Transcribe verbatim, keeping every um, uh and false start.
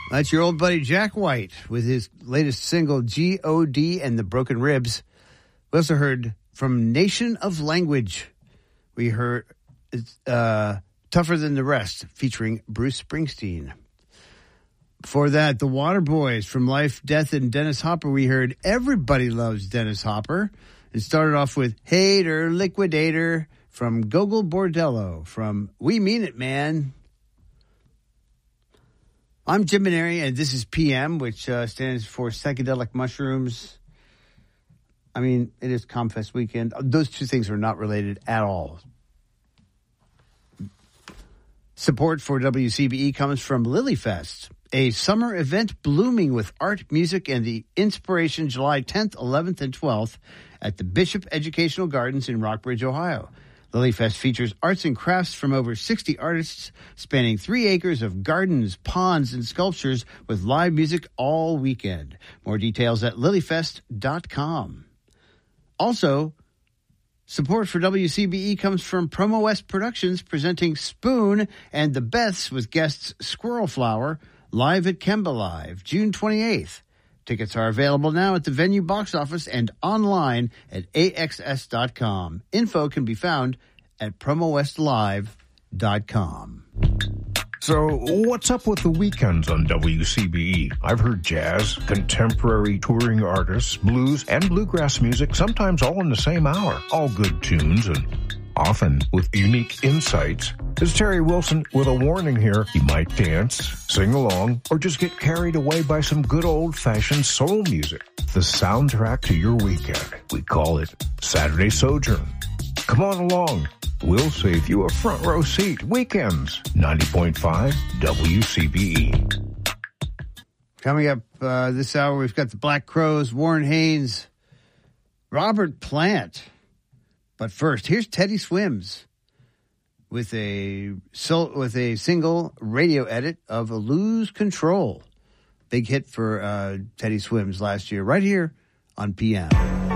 That's your old buddy Jack White with his latest single, G O D and the Broken Ribs. We also heard from Nation of Language. We heard uh, Tougher Than the Rest, featuring Bruce Springsteen. Before that, the Waterboys from Life, Death, and Dennis Hopper. We heard Everybody Loves Dennis Hopper. And started off with Hater Liquidator from Gogol Bordello from We Mean It, Man. I'm Jim Maneri, and this is P M, which uh, stands for Psychedelic Mushrooms. I mean, it is Comfest weekend. Those two things are not related at all. Support for W C B E comes from Lilyfest, a summer event blooming with art, music, and the inspiration July tenth, eleventh, and twelfth at the Bishop Educational Gardens in Rockbridge, Ohio. Lilyfest features arts and crafts from over sixty artists spanning three acres of gardens, ponds, and sculptures with live music all weekend. More details at lilyfest dot com. Also, support for W C B E comes from Promo West Productions, presenting Spoon and the Beths with guests Squirrel Flower live at Kemba Live, June twenty-eighth. Tickets are available now at the venue box office and online at A X S dot com. Info can be found at promo west live dot com. So, what's up with the weekends on W C B E? I've heard jazz, contemporary touring artists, blues, and bluegrass music, sometimes all in the same hour. All good tunes and often with unique insights. This is Terry Wilson with a warning here. You might dance, sing along, or just get carried away by some good old-fashioned soul music. The soundtrack to your weekend. We call it Saturday Sojourn. Come on along. We'll save you a front row seat. Weekends, ninety point five W C B E. Coming up uh, this hour, we've got the Black Crowes, Warren Haynes, Robert Plant. But first, here's Teddy Swims with a with a single radio edit of Lose Control. Big hit for uh, Teddy Swims last year, right here on P M.